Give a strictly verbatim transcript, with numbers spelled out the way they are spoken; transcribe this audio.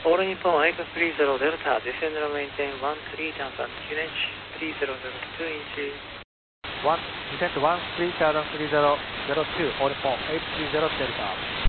All Nippon Icon three zero Delta, descend and maintain one three turns and two inch, three zero zero two inches. one, descend one three turns three zero zero two, All Nippon eight three zero Delta.